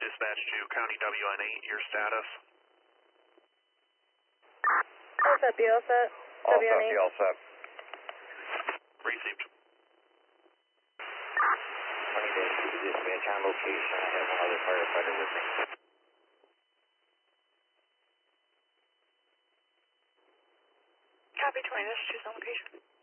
Dispatch to County WN8, your status? All set, be all set. All set, WN8. be all set. Received. 20-2 to dispatch on location. I have another firefighter with me. Copy 20-2 on location.